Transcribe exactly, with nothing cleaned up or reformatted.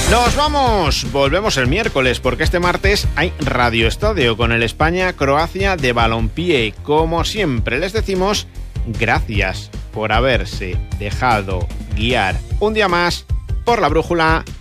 Nos vamos, volvemos el miércoles porque este martes hay Radio Estadio con el España-Croacia de balompié. Como siempre les decimos, gracias por haberse dejado guiar un día más por la brújula